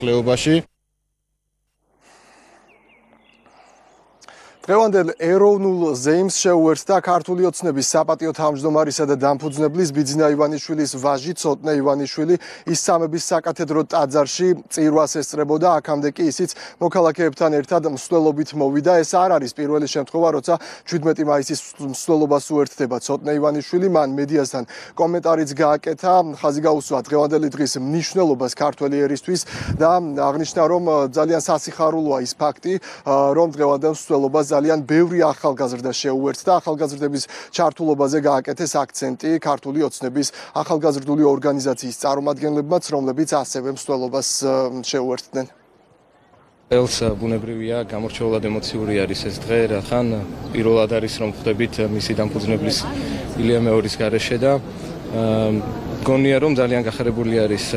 კლეობაში. დღევანდელ ეროვნულ ზეიმს შეუერთდა ქართული ოცნების საპატიო თავმჯდომარისა და დამფუძნებლის ბიძინა ივანიშვილის ვაჟი ცოტნე ივანიშვილი ისწამების საკათედრო ტაძარში წირვას ესწრებოდა. აქამდე კი ისიც მოქალაქეებთან ერთად მსვლელობით მოვიდა. ეს არ არის პირველი შემთხვევა, როცა 17 მაისის მსვლელობას უერთდება ცოტნე ივანიშვილი. მან მედიასთან კომენტარიც გააკეთა, ხაზი გაუსვა დღევანდელი დღის მნიშვნელობას ქართველი ერისთვის და აღნიშნა, რომ ძალიან სასიხარულოა ის ფაქტი, რომ დღევანდელ მსვლელობას ძალიან ბევრი ახალგაზრდა შეუერთდა. ახალგაზრდების ჩართულობაზე გააკეთეს აქცენტი ქართული ოცნების ახალგაზრდული ორგანიზაციის წარმომადგენლებმაც, რომლებიც ასევე მსვლელობას შეუერთდნენ. Ელს ბუნებრივია, გამორჩეულად ემოციური არის ეს დღე, რახან პირველად არის რომ ხვდებით მისი დამფუძნებლის ილია მეორის გარეშე და მგონია რომ ძალიან გახარებული არის